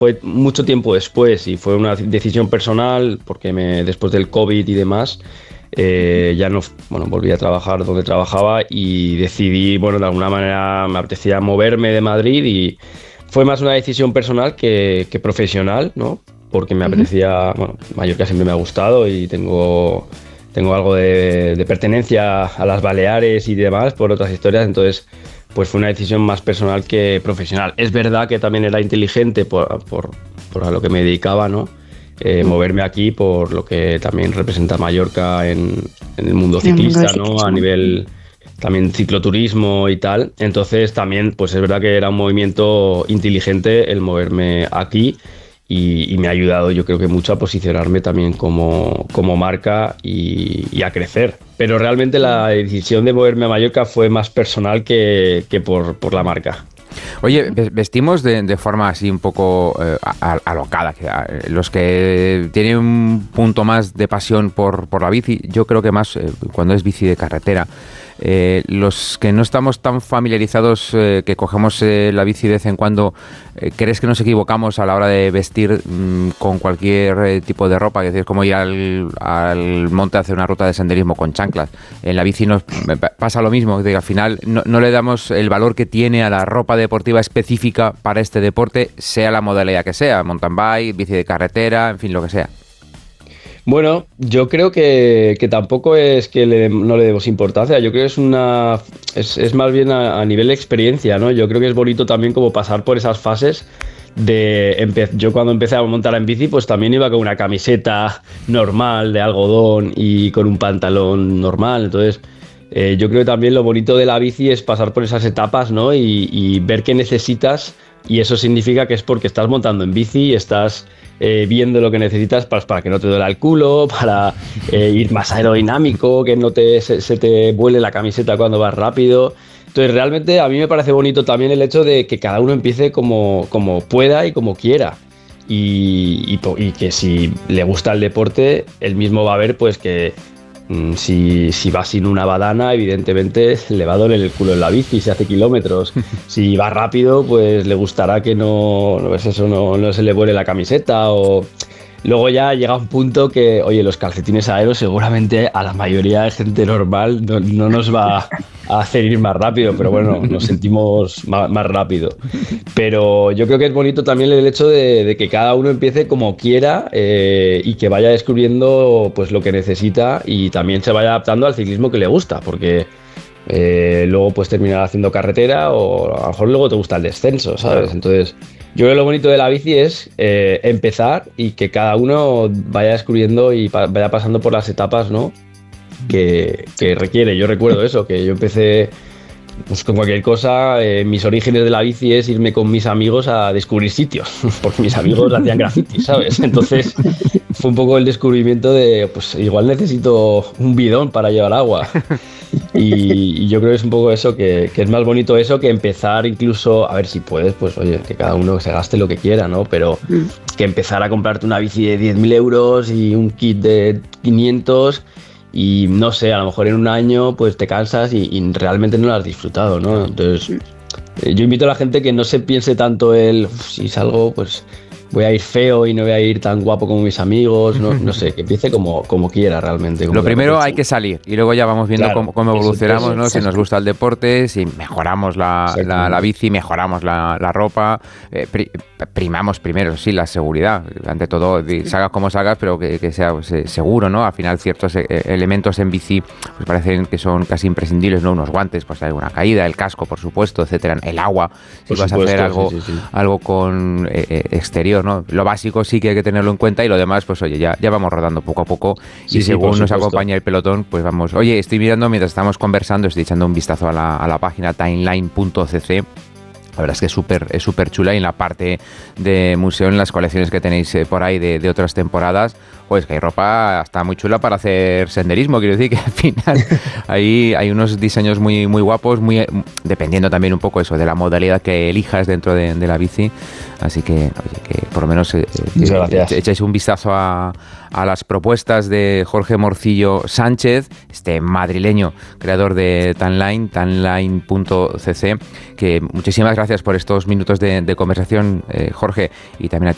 fue mucho tiempo después y fue una decisión personal porque después del COVID y demás, ya no, bueno, volví a trabajar donde trabajaba y decidí, bueno, de alguna manera me apetecía moverme de Madrid y fue más una decisión personal que profesional, ¿no? Porque me apetecía, bueno, Mallorca siempre me ha gustado y tengo algo de pertenencia a las Baleares y demás por otras historias, entonces pues fue una decisión más personal que profesional. Es verdad que también era inteligente por a lo que me dedicaba, ¿no? Moverme aquí por lo que también representa Mallorca en el mundo ciclista, ¿no? A nivel también cicloturismo y tal. Entonces también pues es verdad que era un movimiento inteligente el moverme aquí y me ha ayudado yo creo que mucho a posicionarme también como marca y a crecer. Pero realmente la decisión de moverme a Mallorca fue más personal que por la marca. Oye, vestimos de forma así un poco alocada. Los que tienen un punto más de pasión por la bici, yo creo que más cuando es bici de carretera. Los que no estamos tan familiarizados, que cogemos la bici de vez en cuando, ¿crees que nos equivocamos a la hora de vestir con cualquier tipo de ropa? Es decir, como ir al monte a hacer una ruta de senderismo con chanclas. En la bici nos pasa lo mismo, es decir, al final no le damos el valor que tiene a la ropa deportiva específica para este deporte, sea la modalidad que sea, mountain bike, bici de carretera, en fin, lo que sea. Bueno, yo creo que tampoco es que no le demos importancia, yo creo que es más bien a nivel de experiencia, ¿no? Yo creo que es bonito también como pasar por esas fases yo cuando empecé a montar en bici pues también iba con una camiseta normal de algodón y con un pantalón normal, entonces yo creo que también lo bonito de la bici es pasar por esas etapas, ¿no? Y ver qué necesitas, y eso significa que es porque estás montando en bici y estás viendo lo que necesitas para que no te duela el culo, para ir más aerodinámico, que no se te vuele la camiseta cuando vas rápido. Entonces realmente a mí me parece bonito también el hecho de que cada uno empiece como pueda y como quiera. Y que si le gusta el deporte, él mismo va a ver pues que si va sin una badana, evidentemente le va a doler el culo en la bici si hace kilómetros. Si va rápido, pues le gustará que no se le vuele la camiseta. O luego ya llega un punto que, oye, los calcetines aeros seguramente a la mayoría de gente normal no nos va a hacer ir más rápido, pero bueno, nos sentimos más rápido. Pero yo creo que es bonito también el hecho de que cada uno empiece como quiera y que vaya descubriendo pues lo que necesita y también se vaya adaptando al ciclismo que le gusta, porque luego puedes terminar haciendo carretera o a lo mejor luego te gusta el descenso, ¿sabes? Entonces yo creo que lo bonito de la bici es empezar y que cada uno vaya descubriendo y vaya pasando por las etapas, ¿no? que requiere. Yo recuerdo eso, que yo empecé pues con cualquier cosa. Mis orígenes de la bici es irme con mis amigos a descubrir sitios, porque mis amigos hacían graffiti, ¿sabes? Entonces fue un poco el descubrimiento de, pues igual necesito un bidón para llevar agua. Y yo creo que es un poco eso, que es más bonito eso que empezar incluso, a ver si puedes, pues oye, que cada uno se gaste lo que quiera, ¿no? Pero que empezar a comprarte una bici de 10.000 euros y un kit de 500 y no sé, a lo mejor en un año pues te cansas y realmente no lo has disfrutado, ¿no? Entonces yo invito a la gente que no se piense tanto si salgo pues voy a ir feo y no voy a ir tan guapo como mis amigos, no sé, que empiece como quiera realmente. Lo primero hay que salir y luego ya vamos viendo cómo evolucionamos, ¿no? Si nos gusta el deporte, si mejoramos la bici, mejoramos la ropa, primamos primero, sí, la seguridad, ante todo, salgas como salgas, pero que sea seguro, ¿no? Al final ciertos elementos en bici pues parecen que son casi imprescindibles, ¿no? Unos guantes, pues hay alguna caída, el casco, por supuesto, etcétera, el agua, si vas a hacer algo con exterior, ¿no? Lo básico sí que hay que tenerlo en cuenta y lo demás, pues oye, ya vamos rodando poco a poco y según nos acompaña el pelotón, pues vamos. Oye, estoy mirando mientras estamos conversando, estoy echando un vistazo a la página timeline.cc. La verdad es que es súper chula y en la parte de museo, en las colecciones que tenéis por ahí de otras temporadas, pues que hay ropa hasta muy chula para hacer senderismo. Quiero decir que al final hay unos diseños muy, muy guapos, muy dependiendo también un poco eso de la modalidad que elijas dentro de la bici. Así que, oye, que por lo menos echáis un vistazo a las propuestas de Jorge Morcillo Sánchez, este madrileño creador de timeline.cc, que muchísimas gracias por estos minutos de conversación, Jorge, y también a ti